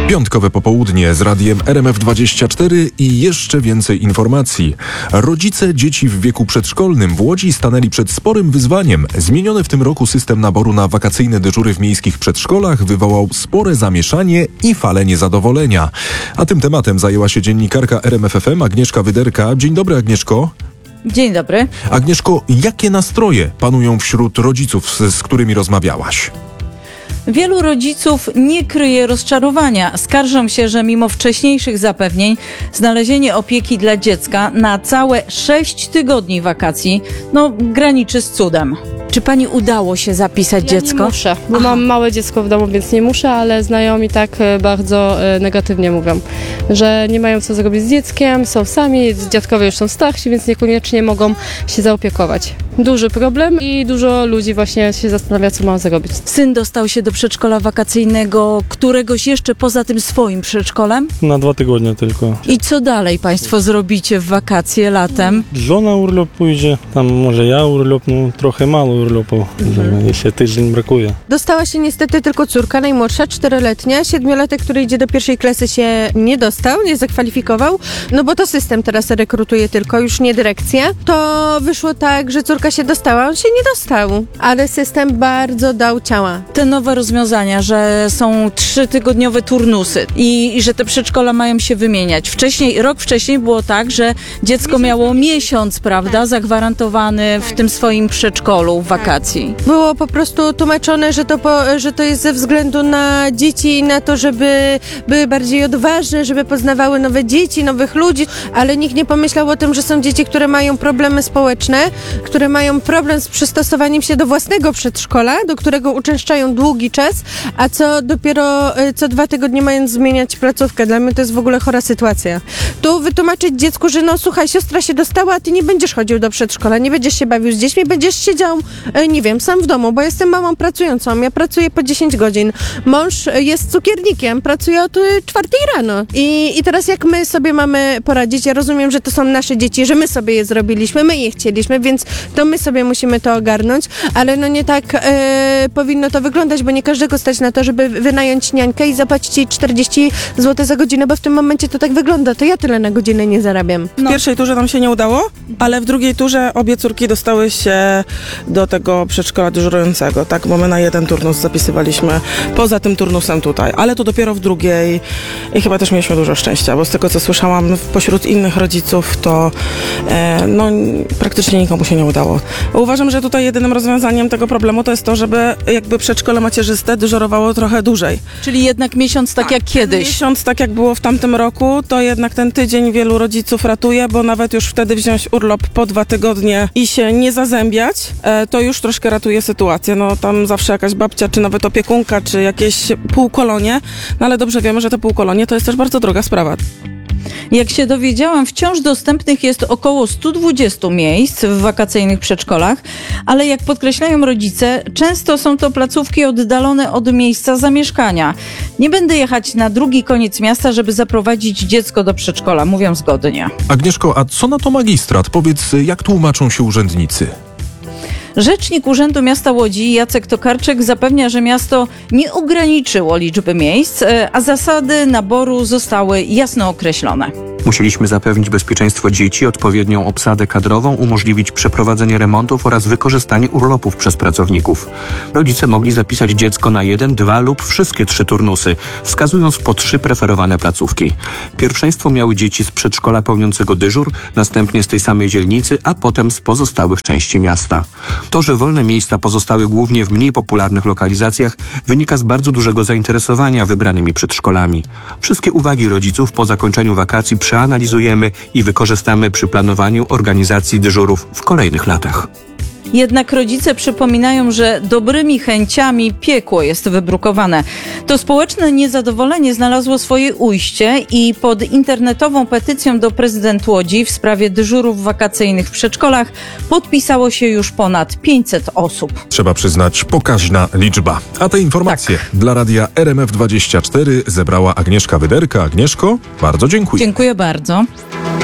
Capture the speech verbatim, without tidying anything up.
Piątkowe popołudnie z radiem R M F dwadzieścia cztery i jeszcze więcej informacji. Rodzice dzieci w wieku przedszkolnym w Łodzi stanęli przed sporym wyzwaniem. Zmieniony w tym roku system naboru na wakacyjne dyżury w miejskich przedszkolach wywołał spore zamieszanie i falę niezadowolenia. A tym tematem zajęła się dziennikarka R M F F M Agnieszka Wyderka. Dzień dobry, Agnieszko. Dzień dobry. Agnieszko, jakie nastroje panują wśród rodziców, z, z którymi rozmawiałaś? Wielu rodziców nie kryje rozczarowania. Skarżą się, że mimo wcześniejszych zapewnień znalezienie opieki dla dziecka na całe sześć tygodni wakacji no, graniczy z cudem. Czy pani udało się zapisać Ja dziecko? nie muszę, bo Aha. mam małe dziecko w domu, więc nie muszę, ale znajomi tak bardzo negatywnie mówią, że nie mają co zrobić z dzieckiem, są sami, dziadkowie już są starsi, więc niekoniecznie mogą się zaopiekować. Duży problem i dużo ludzi właśnie się zastanawia, co ma zrobić. Syn dostał się do przedszkola wakacyjnego, któregoś jeszcze poza tym swoim przedszkolem? Na dwa tygodnie tylko. I co dalej państwo zrobicie w wakacje latem? Żona urlop pójdzie, tam może ja urlop, no trochę mało urlopu, mhm. Jeszcze tydzień brakuje. Dostała się niestety tylko córka najmłodsza, czteroletnia. Siedmiolatek, który idzie do pierwszej klasy, się nie dostał, nie zakwalifikował, no bo to system teraz rekrutuje tylko, już nie dyrekcja. To wyszło tak, że córka się dostała, on się nie dostał, ale system bardzo dał ciała. Te nowe rozwiązania, że są trzytygodniowe turnusy i, i że te przedszkola mają się wymieniać. Wcześniej, rok wcześniej było tak, że dziecko miało miesiąc, prawda, zagwarantowany w tym swoim przedszkolu w wakacji. Było po prostu tłumaczone, że to, po, że to jest ze względu na dzieci, na to, żeby były bardziej odważne, żeby poznawały nowe dzieci, nowych ludzi, ale nikt nie pomyślał o tym, że są dzieci, które mają problemy społeczne, które mają problem z przystosowaniem się do własnego przedszkola, do którego uczęszczają długi czas, a co dopiero co dwa tygodnie mając zmieniać placówkę. Dla mnie to jest w ogóle chora sytuacja. Tu wytłumaczyć dziecku, że no słuchaj, siostra się dostała, a ty nie będziesz chodził do przedszkola, nie będziesz się bawił z dziećmi, będziesz siedział, nie wiem, sam w domu, bo jestem mamą pracującą, ja pracuję po dziesięć godzin. Mąż jest cukiernikiem, pracuje od czwartej rano. I, I teraz jak my sobie mamy poradzić? Ja rozumiem, że to są nasze dzieci, że my sobie je zrobiliśmy, my je chcieliśmy, więc to my sobie musimy to ogarnąć, ale no nie tak e, powinno to wyglądać, bo nie każdego stać na to, żeby wynająć niańkę i zapłacić jej czterdzieści złotych za godzinę, bo w tym momencie to tak wygląda, to ja tyle na godzinę nie zarabiam. W pierwszej turze nam się nie udało, ale w drugiej turze obie córki dostały się do tego przedszkola dyżurującego, tak, bo my na jeden turnus zapisywaliśmy poza tym turnusem tutaj, ale to dopiero w drugiej i chyba też mieliśmy dużo szczęścia, bo z tego co słyszałam pośród innych rodziców, to e, no praktycznie nikomu się nie udało. Uważam, że tutaj jedynym rozwiązaniem tego problemu to jest to, żeby jakby przedszkole macierzyste dyżurowało trochę dłużej. Czyli jednak miesiąc tak jak kiedyś. Miesiąc tak jak było w tamtym roku, to jednak ten tydzień wielu rodziców ratuje, bo nawet już wtedy wziąć urlop po dwa tygodnie i się nie zazębiać, e, to już troszkę ratuje sytuację. No tam zawsze jakaś babcia, czy nawet opiekunka, czy jakieś półkolonie, no ale dobrze wiemy, że te półkolonie to jest też bardzo droga sprawa. Jak się dowiedziałam, wciąż dostępnych jest około sto dwadzieścia miejsc w wakacyjnych przedszkolach, ale jak podkreślają rodzice, często są to placówki oddalone od miejsca zamieszkania. Nie będę jechać na drugi koniec miasta, żeby zaprowadzić dziecko do przedszkola, mówią zgodnie. Agnieszko, a co na to magistrat? Powiedz, jak tłumaczą się urzędnicy? Rzecznik Urzędu Miasta Łodzi Jacek Tokarczyk zapewnia, że miasto nie ograniczyło liczby miejsc, a zasady naboru zostały jasno określone. Musieliśmy zapewnić bezpieczeństwo dzieci, odpowiednią obsadę kadrową, umożliwić przeprowadzenie remontów oraz wykorzystanie urlopów przez pracowników. Rodzice mogli zapisać dziecko na jeden, dwa lub wszystkie trzy turnusy, wskazując po trzy preferowane placówki. Pierwszeństwo miały dzieci z przedszkola pełniącego dyżur, następnie z tej samej dzielnicy, a potem z pozostałych części miasta. To, że wolne miejsca pozostały głównie w mniej popularnych lokalizacjach, wynika z bardzo dużego zainteresowania wybranymi przedszkolami. Wszystkie uwagi rodziców po zakończeniu wakacji przeanalizujemy i wykorzystamy przy planowaniu organizacji dyżurów w kolejnych latach. Jednak rodzice przypominają, że dobrymi chęciami piekło jest wybrukowane. To społeczne niezadowolenie znalazło swoje ujście i pod internetową petycją do prezydent Łodzi w sprawie dyżurów wakacyjnych w przedszkolach podpisało się już ponad pięćset osób. Trzeba przyznać, pokaźna liczba. A te informacje tak. dla radia R M F dwadzieścia cztery zebrała Agnieszka Wyderka. Agnieszko, bardzo dziękuję. Dziękuję bardzo.